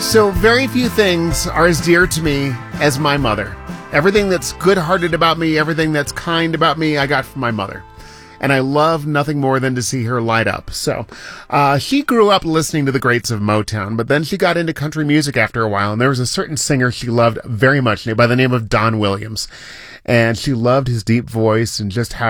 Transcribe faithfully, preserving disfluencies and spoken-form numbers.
So very few things are as dear to me as my mother. Everything that's good-hearted about me, everything that's kind about me, I got from my mother. And I love nothing more than to see her light up. So, uh, she grew up listening to the greats of Motown, but then she got into country music after a while, and there was a certain singer she loved very much by the name of Don Williams. And she loved his deep voice and just how